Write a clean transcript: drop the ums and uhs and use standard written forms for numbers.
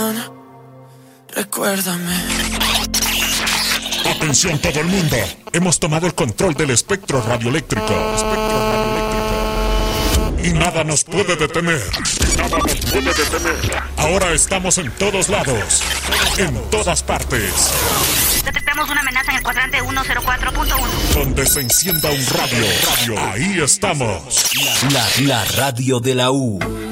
corazón, recuérdame. Atención todo el mundo, hemos tomado el control del espectro radioeléctrico. Y nada nos puede detener. Ahora estamos en todos lados, en todas partes. Detectamos una amenaza en el cuadrante 104.1. Donde se encienda un radio, ahí estamos. La radio de la U.